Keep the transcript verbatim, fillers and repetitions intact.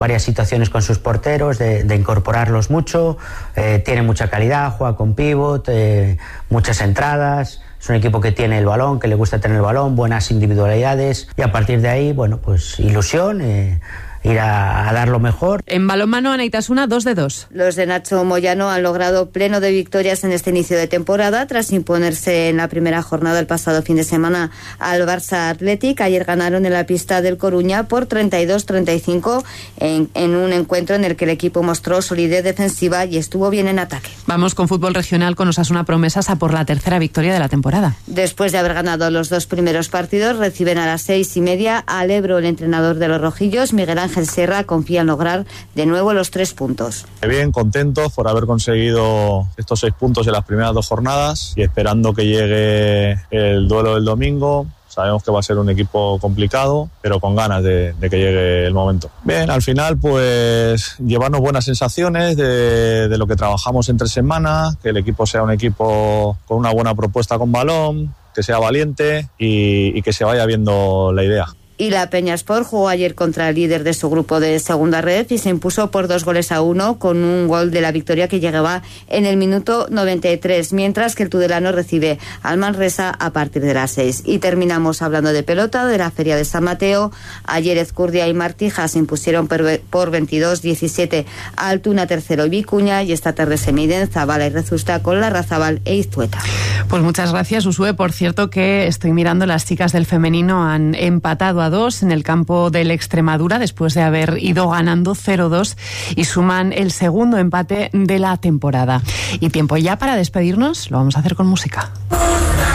varias situaciones con sus porteros, de, de incorporarlos mucho, eh, tiene mucha calidad, juega con pívot, eh, muchas entradas. Es un equipo que tiene el balón, que le gusta tener el balón, buenas individualidades y a partir de ahí, bueno, pues ilusión, eh, ir a, a dar lo mejor. En balonmano, Anaitasuna, dos de dos. Los de Nacho Moyano han logrado pleno de victorias en este inicio de temporada tras imponerse en la primera jornada el pasado fin de semana al Barça Athletic. Ayer ganaron en la pista del Coruña por treinta y dos a treinta y cinco en, en un encuentro en el que el equipo mostró solidez defensiva y estuvo bien en ataque. Vamos con fútbol regional con Osasuna Promesas a por la tercera victoria de la temporada. Después de haber ganado los dos primeros partidos, reciben a las seis y media al Ebro. El entrenador de los rojillos, Miguel Ángel Ángel Serra, confía en lograr de nuevo los tres puntos. Bien, contentos por haber conseguido estos seis puntos en las primeras dos jornadas y esperando que llegue el duelo del domingo. Sabemos que va a ser un equipo complicado, pero con ganas de, de que llegue el momento. Bien, al final, pues llevarnos buenas sensaciones de, de lo que trabajamos entre semanas, que el equipo sea un equipo con una buena propuesta con balón, que sea valiente y, y que se vaya viendo la idea. Y la Peñasport jugó ayer contra el líder de su grupo de segunda red y se impuso por dos goles a uno con un gol de la victoria que llegaba en el minuto noventa y tres, mientras que el Tudelano recibe al Manresa a partir de las seis. Y terminamos hablando de pelota, de la Feria de San Mateo. Ayer Ezcurdia y Martija se impusieron por veintidós a diecisiete a Altuna, Tercero y Vicuña, y esta tarde se miden Zabala y Rezusta con Larrazabal e Iztueta. Pues muchas gracias, Usue. Por cierto que estoy mirando, las chicas del femenino han empatado a dos en el campo del Extremadura después de haber ido ganando cero dos y suman el segundo empate de la temporada. Y tiempo ya para despedirnos, lo vamos a hacer con música.